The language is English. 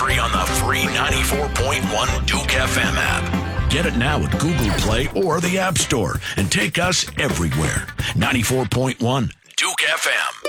Free on the free 94.1 Duke FM app. Get it now at Google Play or the App Store and take us everywhere. 94.1 Duke FM.